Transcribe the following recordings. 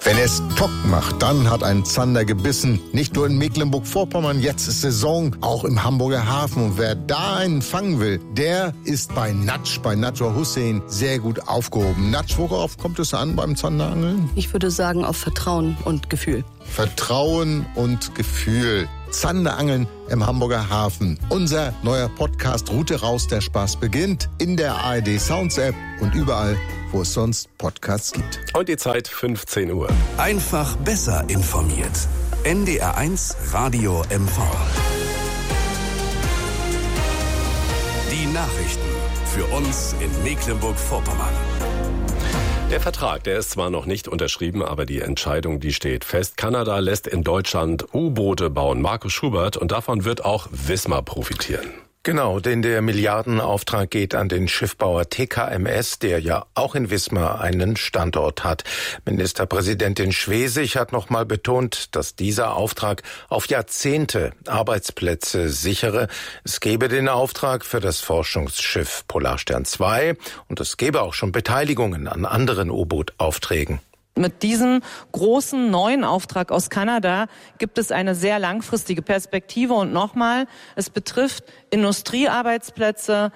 Wenn es Tock macht, dann hat ein Zander gebissen. Nicht nur in Mecklenburg-Vorpommern, jetzt ist Saison, auch im Hamburger Hafen. Und wer da einen fangen will, der ist bei Natsch, bei Nadja Hussein, sehr gut aufgehoben. Natsch, worauf kommt es an beim Zanderangeln? Ich würde sagen auf Vertrauen und Gefühl. Vertrauen und Gefühl. Zanderangeln im Hamburger Hafen. Unser neuer Podcast Route raus, der Spaß beginnt in der ARD Sounds App und überall, wo es sonst Podcasts gibt. Und die Zeit 15 Uhr. Einfach besser informiert. NDR1 Radio MV. Die Nachrichten für uns in Mecklenburg-Vorpommern. Der Vertrag, der ist zwar noch nicht unterschrieben, aber die Entscheidung, die steht fest. Kanada lässt in Deutschland U-Boote bauen. Markus Schubert, und davon wird auch Wismar profitieren. Genau, denn der Milliardenauftrag geht an den Schiffbauer TKMS, der ja auch in Wismar einen Standort hat. Ministerpräsidentin Schwesig hat nochmal betont, dass dieser Auftrag auf Jahrzehnte Arbeitsplätze sichere. Es gebe den Auftrag für das Forschungsschiff Polarstern II und es gebe auch schon Beteiligungen an anderen U-Boot-Aufträgen. Mit diesem großen neuen Auftrag aus Kanada gibt es eine sehr langfristige Perspektive. Und nochmal, es betrifft Industriearbeitsplätze,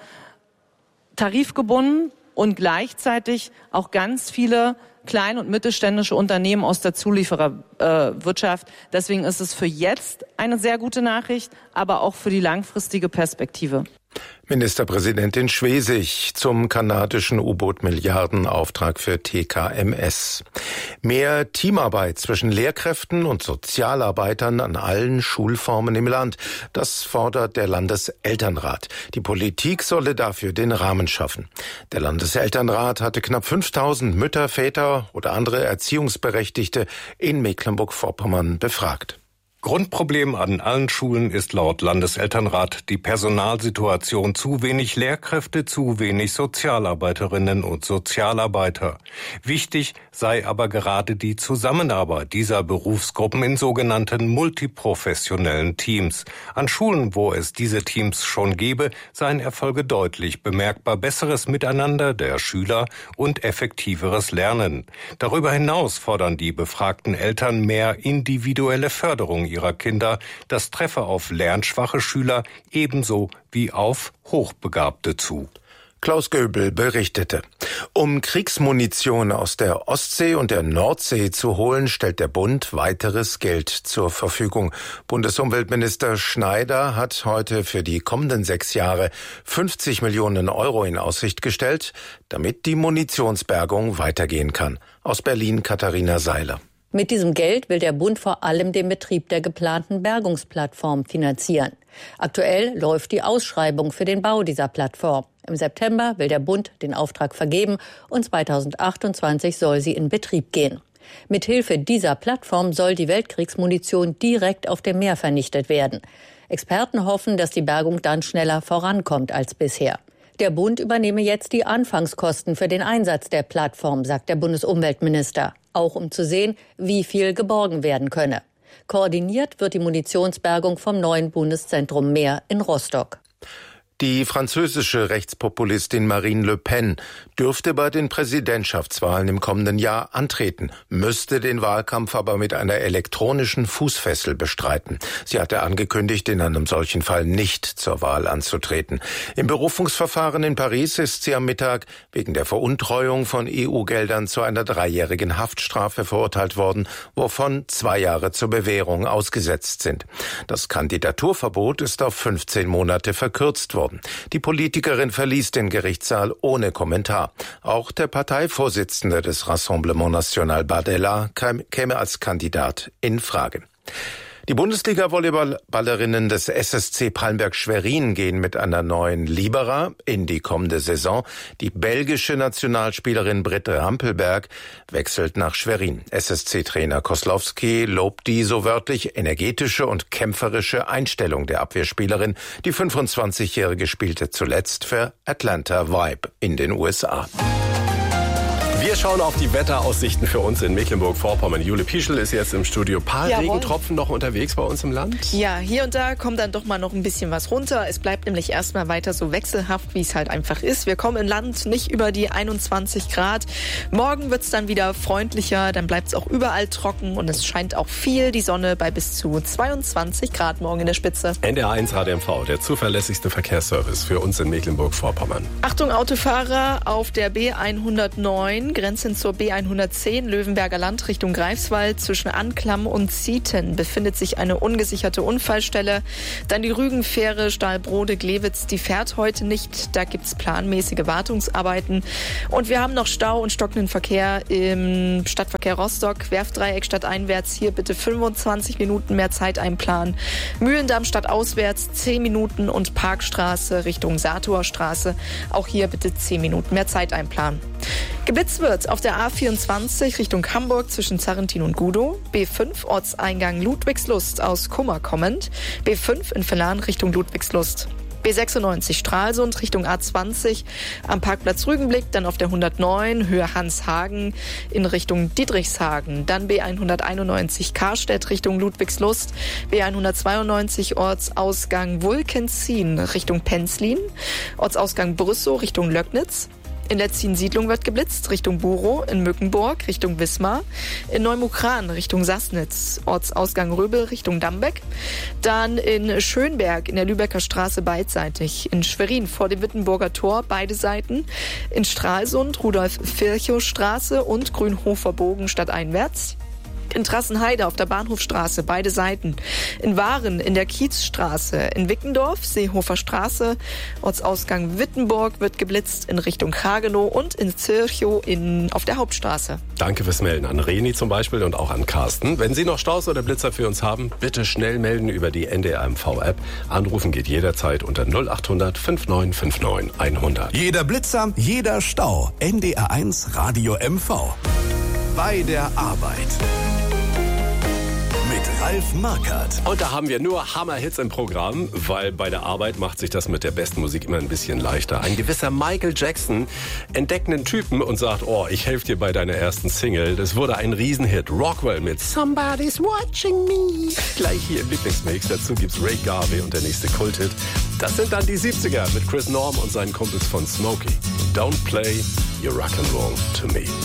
tarifgebunden und gleichzeitig auch ganz viele kleine und mittelständische Unternehmen aus der Zuliefererwirtschaft. Deswegen ist es für jetzt eine sehr gute Nachricht, aber auch für die langfristige Perspektive. Ministerpräsidentin Schwesig zum kanadischen U-Boot-Milliardenauftrag für TKMS. Mehr Teamarbeit zwischen Lehrkräften und Sozialarbeitern an allen Schulformen im Land. Das fordert der Landeselternrat. Die Politik solle dafür den Rahmen schaffen. Der Landeselternrat hatte knapp 5000 Mütter, Väter oder andere Erziehungsberechtigte in Mecklenburg-Vorpommern befragt. Grundproblem an allen Schulen ist laut Landeselternrat die Personalsituation: zu wenig Lehrkräfte, zu wenig Sozialarbeiterinnen und Sozialarbeiter. Wichtig sei aber gerade die Zusammenarbeit dieser Berufsgruppen in sogenannten multiprofessionellen Teams. An Schulen, wo es diese Teams schon gebe, seien Erfolge deutlich bemerkbar: besseres Miteinander der Schüler und effektiveres Lernen. Darüber hinaus fordern die befragten Eltern mehr individuelle Förderung ihrer Kinder. Das treffe auf lernschwache Schüler ebenso wie auf Hochbegabte zu. Klaus Göbel berichtete. Um Kriegsmunition aus der Ostsee und der Nordsee zu holen, stellt der Bund weiteres Geld zur Verfügung. Bundesumweltminister Schneider hat heute für die kommenden 6 Jahre 50 Millionen Euro in Aussicht gestellt, damit die Munitionsbergung weitergehen kann. Aus Berlin Katharina Seiler. Mit diesem Geld will der Bund vor allem den Betrieb der geplanten Bergungsplattform finanzieren. Aktuell läuft die Ausschreibung für den Bau dieser Plattform. Im September will der Bund den Auftrag vergeben und 2028 soll sie in Betrieb gehen. Mithilfe dieser Plattform soll die Weltkriegsmunition direkt auf dem Meer vernichtet werden. Experten hoffen, dass die Bergung dann schneller vorankommt als bisher. Der Bund übernehme jetzt die Anfangskosten für den Einsatz der Plattform, sagt der Bundesumweltminister. Auch um zu sehen, wie viel geborgen werden könne. Koordiniert wird die Munitionsbergung vom neuen Bundeszentrum Meer in Rostock. Die französische Rechtspopulistin Marine Le Pen dürfte bei den Präsidentschaftswahlen im kommenden Jahr antreten, müsste den Wahlkampf aber mit einer elektronischen Fußfessel bestreiten. Sie hatte angekündigt, in einem solchen Fall nicht zur Wahl anzutreten. Im Berufungsverfahren in Paris ist sie am Mittag wegen der Veruntreuung von EU-Geldern zu einer 3-jährigen Haftstrafe verurteilt worden, wovon 2 Jahre zur Bewährung ausgesetzt sind. Das Kandidaturverbot ist auf 15 Monate verkürzt worden. Die Politikerin verließ den Gerichtssaal ohne Kommentar. Auch der Parteivorsitzende des Rassemblement National Bardella käme als Kandidat in Frage. Die Bundesliga-Volleyballerinnen des SSC Palmberg-Schwerin gehen mit einer neuen Libera in die kommende Saison. Die belgische Nationalspielerin Britt Rampelberg wechselt nach Schwerin. SSC-Trainer Koslowski lobt die so wörtlich energetische und kämpferische Einstellung der Abwehrspielerin. Die 25-Jährige spielte zuletzt für Atlanta Vibe in den USA. Wir schauen auf die Wetteraussichten für uns in Mecklenburg-Vorpommern. Jule Pieschel ist jetzt im Studio. Paar Regentropfen noch unterwegs bei uns im Land? Ja, hier und da kommt dann doch mal noch ein bisschen was runter. Es bleibt nämlich erstmal weiter so wechselhaft, wie es halt einfach ist. Wir kommen im Land nicht über die 21 Grad. Morgen wird es dann wieder freundlicher, dann bleibt es auch überall trocken und es scheint auch viel die Sonne bei bis zu 22 Grad morgen in der Spitze. NDR1 Radio MV, der zuverlässigste Verkehrsservice für uns in Mecklenburg-Vorpommern. Achtung Autofahrer auf der B109, grenzend zur B110, Löwenberger Land Richtung Greifswald. Zwischen Anklam und Zieten befindet sich eine ungesicherte Unfallstelle. Dann die Rügenfähre Stahlbrode-Glewitz, die fährt heute nicht. Da gibt es planmäßige Wartungsarbeiten. Und wir haben noch Stau und stockenden Verkehr im Stadtverkehr Rostock. Werftdreieck stadteinwärts, hier bitte 25 Minuten mehr Zeit einplanen. Mühlendamm stadtauswärts 10 Minuten und Parkstraße Richtung Satorstraße. Auch hier bitte 10 Minuten mehr Zeit einplanen. Geblitzt wird auf der A24 Richtung Hamburg zwischen Zarrentin und Gudow. B5 Ortseingang Ludwigslust aus Kummer kommend. B5 in Verlan Richtung Ludwigslust. B96 Stralsund Richtung A20 am Parkplatz Rügenblick, dann auf der 109 Höhe Hanshagen in Richtung Dietrichshagen, dann B191 Karstedt Richtung Ludwigslust, B192 Ortsausgang Wulkenzien Richtung Penzlin, Ortsausgang Brüssow Richtung Löcknitz. In Letzin-Siedlung wird geblitzt, Richtung Burow, in Mückenburg, Richtung Wismar, in Neumukran, Richtung Sassnitz, Ortsausgang Röbel, Richtung Dambeck, dann in Schönberg, in der Lübecker Straße beidseitig, in Schwerin vor dem Wittenburger Tor, beide Seiten, in Stralsund, Rudolf-Virchow-Straße und Grünhofer Bogen stadteinwärts. In Trassenheide auf der Bahnhofstraße, beide Seiten. In Waren in der Kiezstraße. In Wickendorf, Seehofer Straße. Ortsausgang Wittenburg wird geblitzt in Richtung Hagenow und in Zirchow auf der Hauptstraße. Danke fürs Melden an Reni zum Beispiel und auch an Carsten. Wenn Sie noch Staus oder Blitzer für uns haben, bitte schnell melden über die NDR MV-App. Anrufen geht jederzeit unter 0800 5959 100. Jeder Blitzer, jeder Stau. NDR1 Radio MV. Bei der Arbeit. Ralf Markert. Und da haben wir nur Hammer-Hits im Programm, weil bei der Arbeit macht sich das mit der besten Musik immer ein bisschen leichter. Ein gewisser Michael Jackson entdeckt einen Typen und sagt, oh, ich helfe dir bei deiner ersten Single. Das wurde ein Riesenhit. Rockwell mit Somebody's Watching Me. Gleich hier im Lieblingsmix. Dazu gibt's Ray Garvey und der nächste Kulthit. Das sind dann die 70er mit Chris Norm und seinen Kumpels von Smokey. Don't play your rock and roll to me.